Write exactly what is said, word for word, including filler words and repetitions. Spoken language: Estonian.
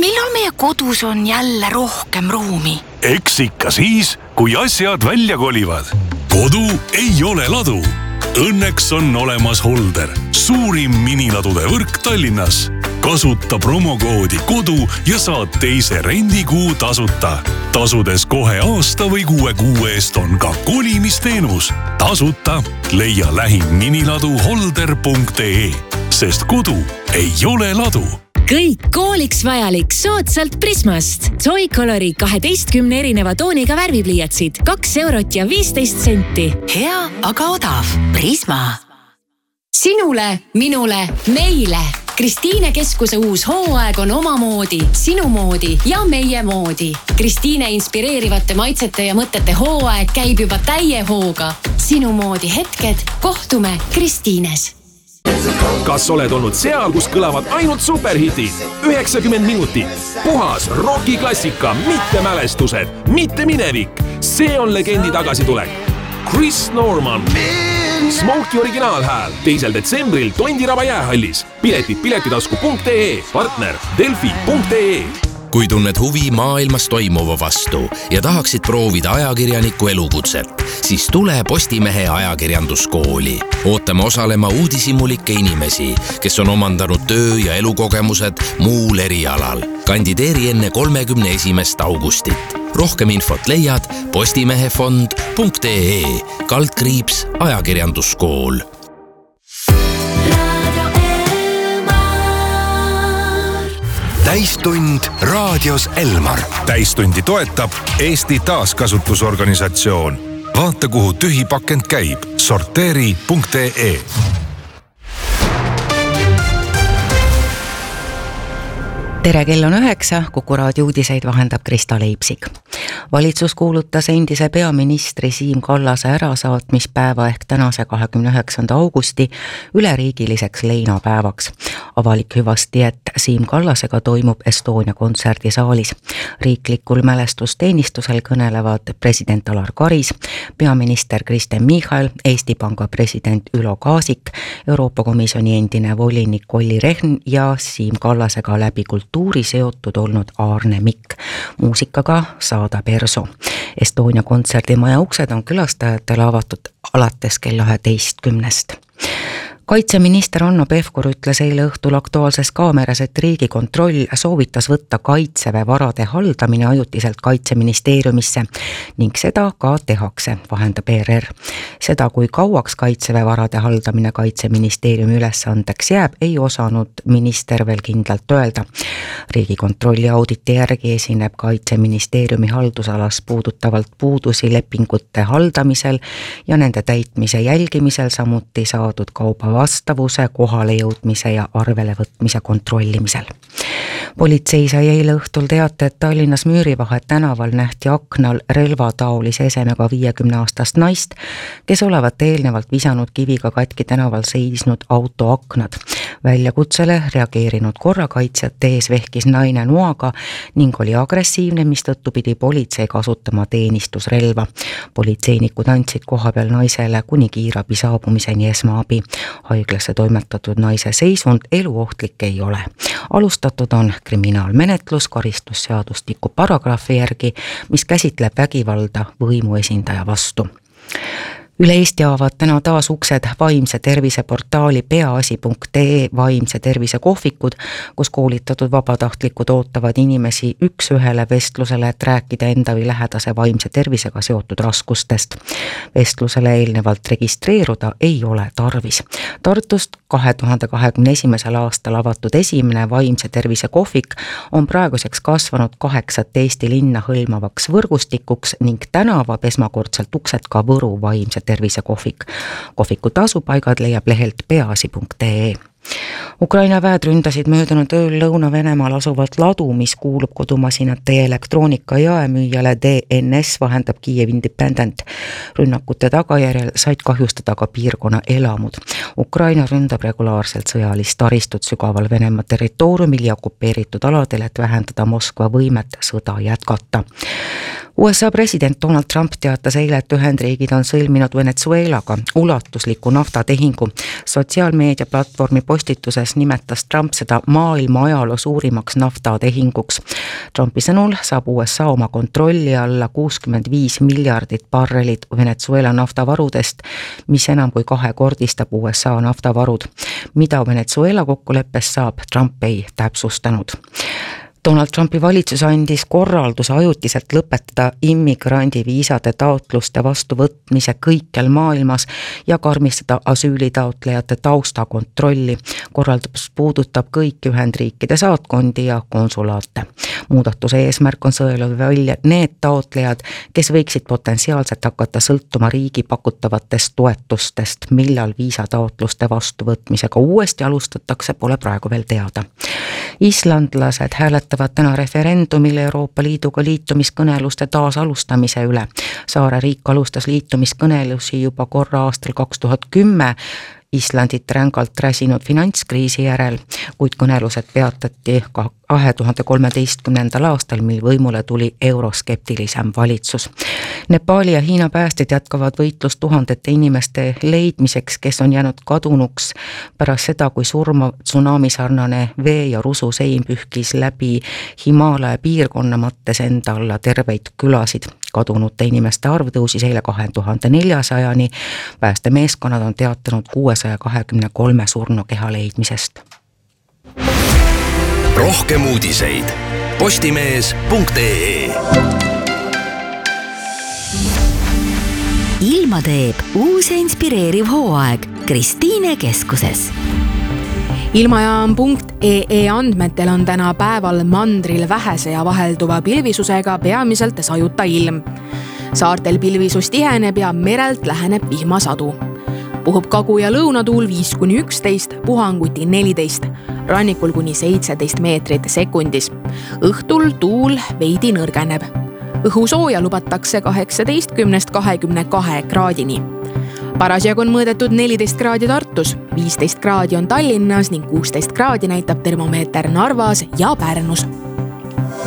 millal meie kodus on jälle rohkem ruumi? Eks ikka siis, kui asjad välja kolivad. Kodu ei ole ladu. Õnneks on olemas Holder, suurim miniladude võrk Tallinnas. Kasuta promokoodi kodu ja saad teise rendikuu tasuta. Tasudes kohe aasta või kuue kuu eest on ka kolimisteenus. Tasuta leia lähim miniladu holder punkt ee, sest kodu ei ole ladu. Kõik kooliks vajalik soodsalt Prismast. Joy-Colori kaheteistkümne erineva tooniga värvipliiatsid. kaks eurot ja viisteist senti. Hea, aga odav. Prisma. Sinule, minule, meile. Kristiine Keskuse uus hooaeg on omamoodi, sinu moodi ja meie moodi. Kristiine inspireerivate maitsete ja mõtete hooaeg käib juba täie hooga. Sinu moodi hetked, kohtume Kristiines. Kas oled olnud seal, kus kõlavad ainult superhitid? üheksakümmend minutit. Puhas rokiklassika, mitte mälestused, mitte minevik. See on legendi tagasitulek. Chris Norman. Smokey originaalhääl. Teisel detsembril Tondiraba jäähallis. Piletid piletitasku punkt ee, partner delfi punkt ee. Kui tunned huvi maailmas toimuva vastu ja tahaksid proovida ajakirjaniku elukutset, siis tule Postimehe ajakirjanduskooli. Ootame osalema uudishimulikke inimesi, kes on omandanud töö- ja elukogemused muul erialal. Kandideeri enne kolmekümne esimest augustit. Rohkem infot leiad postimehefond punkt ee, kaldkriips ajakirjanduskool. Täistund raadios Elmar. Täistundi toetab Eesti taaskasutusorganisatsioon. Vaata, kuhu tühi pakend käib. sorteeri punkt ee. Tere, kell on üheksa, Kuku raadio uudiseid vahendab Krista Leipsik. Valitsus kuulutas endise peaministri Siim Kallase ärasaatmispäeva ehk tänase kahekümne üheksanda augusti üleriigiliseks leinapäevaks. Avalik hüvasti, et Siim Kallasega toimub Estonia kontserdisaalis. Riiklikul mälestusteenistusel kõnelevad president Alar Karis, peaminister Kristen Michal, Eesti Panga president Ülo Kaasik, Euroopa Komisjoni endine volinik Olli Rehn ja Siim Kallasega läbi kultuuri seotud olnud Aarne Mikk. Muusikaga Saada Perso. Estonia kontserdimaja uksed on külastajatele avatud alates kella üheteistkümnest. Kaitseminister Hanno Pevkur ütles eile õhtul Aktuaalses kaameras, et Riigikontroll soovitas võtta kaitseväe varade haldamine ajutiselt Kaitseministeeriumisse ning seda ka tehakse, vahendab E R R. Seda, kui kauaks kaitseväe varade haldamine Kaitseministeeriumi ülesandeks jääb, ei osanud minister veel kindlalt öelda. Riigikontrolli auditi järgi esineb Kaitseministeeriumi haldusalas puudutavalt puudusi lepingute haldamisel ja nende täitmise jälgimisel, samuti saadud kauba vastavuse, kohale jõudmise ja arvele võtmise kontrollimisel. Politsei sai eile õhtul teate, et Tallinnas Müürivahet tänaval nähti aknal relvataolise esemega viiekümne aastast naist, kes olevat eelnevalt visanud kiviga katki tänaval seisnud auto aknad. Väljakutsele reageerinud korrakaitsjate ees vehkis naine noaga ning oli agressiivne, mistõttu pidi politsei kasutama teenistusrelva. Politseinikud andsid kohapeal naisele kuni kiirabi saabumiseni esmaabi. Haiglasse toimetatud naise seisund eluohtlik ei ole. Alustatud on kriminaalmenetlus karistusseadustiku paragrahvi järgi, mis käsitleb vägivalda võimuesindaja vastu. Üle Eesti avavad täna taas uksed vaimse tervise portaali peaasi punkt ee vaimse tervise kohvikud, kus koolitatud vabatahtlikud ootavad inimesi üks ühele vestlusele, et rääkida enda või lähedase vaimse tervisega seotud raskustest. Vestlusele eelnevalt registreeruda ei ole tarvis. Tartust kahe tuhande kahekümne esimesel aastal avatud esimene vaimse tervise kohvik on praeguseks kasvanud kaheksat Eesti linna hõlmavaks võrgustikuks ning täna avab esmakordselt uksed ka Võru vaimse tervise kohvik. Kohviku tasupaigad leiab lehelt peaasi punkt ee. Ukraina väed ründasid möödunud ööl Lõuna-Venemaal asuvat ladu, mis kuulub kodumasinate ja elektroonika jaemüüjale D N S, vahendab Kiev Independent. Rünnakute tagajärjel said kahjustada ka piirkonna elamud. Ukraina ründab regulaarselt sõjalist taristut sügaval Venemaa territooriumil ja okupeeritud aladel, et vähendada Moskva võimet sõda jätkata. U S A president Donald Trump teatas eile, et Ühendriigid on sõlminud Venezuelaga ulatusliku naftatehingu. Sotsiaalmeedia platvormi postituses nimetas Trump seda maailma ajaloo suurimaks naftatehinguks. Trumpi sõnul saab U S A oma kontrolli alla kuuskümmend viis miljardit barrelit Venezuela naftavarudest, mis enam kui kahekordistab U S A naftavarud. Mida Venezuela kokkuleppes saab, Trump ei täpsustanud. Donald Trumpi valitsus andis korralduse ajutiselt lõpetada immigrandiviisade taotluste vastuvõtmise kõikjal maailmas ja karmistada asüülitaotlejate taustakontrolli. Korraldus puudutab kõiki Ühendriikide saatkondi ja konsulaate. Muudatuse eesmärk on sõeluda välja need taotlejad, kes võiksid potentsiaalselt hakata sõltuma riigi pakutavatest toetustest. Millal viisataotluste vastuvõtmisega uuesti alustatakse, pole praegu veel teada. Islandlased hääletavad täna referendumil Euroopa Liiduga liitumiskõneluste taas alustamise üle. Saare riik alustas liitumiskõnelusi juba korra aastal kaks tuhat kümme Islandit rängalt räsinud finantskriisi järel, kuid kõnelused peatati kahe tuhande kolmeteistkümnendal aastal, mil võimule tuli euroskeptilisem valitsus. Nepaali ja Hiina päästjad jätkavad võitlust tuhandete inimeste leidmiseks, kes on jäänud kadunuks pärast seda, kui surma tsunami sarnane vee ja rususeim pühkis läbi Himaalaja piirkonna, mattes enda alla terveid külasid. Kadunute inimeste arv tõusis eile kahe tuhande neljasajani. Päästemeeskonnad on teatanud kuuesaja kahekümne kolme surnukeha leidmisest. Rohkem uudiseid postimees punkt ee. Ilma teeb uus ja inspireeriv hooaeg Kristiine keskuses. Ilmajaam punkt ee andmetel on täna päeval mandril vähese ja vahelduva pilvisusega peamiselt sajuta ilm. Saartel pilvisus tiheneb ja merelt läheneb vihmasadu. Puhub kagu- ja lõunatuul viis kuni üksteist, puhanguti neliteist, rannikul kuni seitseteist meetrit sekundis. Õhtul tuul veidi nõrgeneb. Õhusooja lubatakse kaheksateistkümnest kahekümne kahe kraadini. Parasjagu on mõõdetud neliteist kraadi Tartus, viisteist kraadi on Tallinnas ning kuusteist kraadi näitab termomeeter Narvas ja Pärnus.